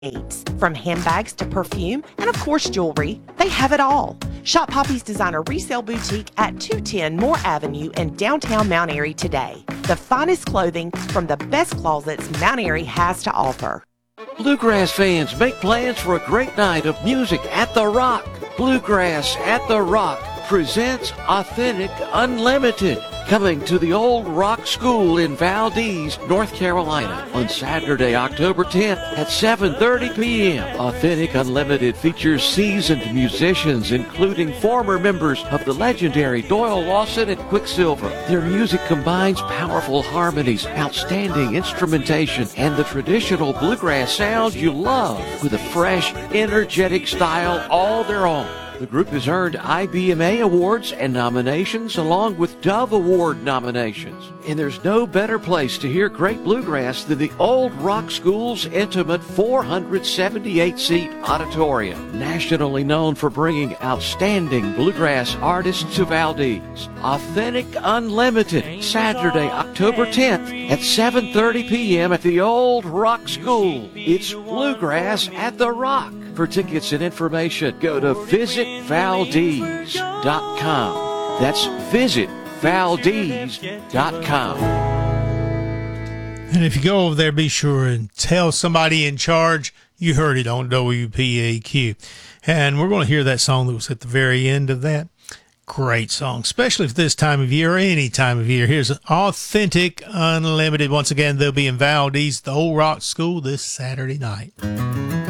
needs. From handbags to perfume and, of course, jewelry, they have it all. Shop Poppy's Designer Resale Boutique at 210 Moore Avenue in downtown Mount Airy today. The finest clothing from the best closets Mount Airy has to offer. Bluegrass fans, make plans for a great night of music at The Rock. Bluegrass at The Rock presents Authentic Unlimited, coming to the Old Rock School in Valdez, North Carolina on Saturday, October 10th at 7:30 p.m. Authentic Unlimited features seasoned musicians, including former members of the legendary Doyle Lawson and Quicksilver. Their music combines powerful harmonies, outstanding instrumentation, and the traditional bluegrass sound you love with a fresh, energetic style all their own. The group has earned IBMA awards and nominations along with Dove Award nominations. And there's no better place to hear great bluegrass than the Old Rock School's intimate 478-seat auditorium, nationally known for bringing outstanding bluegrass artists to Valdez. Authentic Unlimited, Saturday, October 10th at 7:30 p.m. at the Old Rock School. It's Bluegrass at the Rock. For tickets and information, go to visitvaldez.com. That's visitvaldez.com. And if you go over there, be sure and tell somebody in charge you heard it on WPAQ. And we're going to hear that song that was at the very end of that. Great song, especially for this time of year or any time of year. Here's Authentic Unlimited. Once again, they'll be in Valdez, the Old Rock School, this Saturday night.